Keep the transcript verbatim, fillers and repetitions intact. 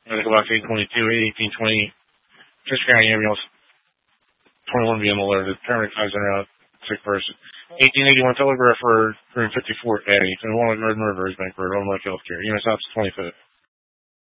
Medical box eight twenty-two, eighteen twenty, Fish County ambulance, twenty-one B M alerted, paramedic five center out, sick person. eighteen eighty-one telegraph for room fifty-four, Patty, and one Northern River is Bank Road, Home Health Care, U S Ops twenty-fifth.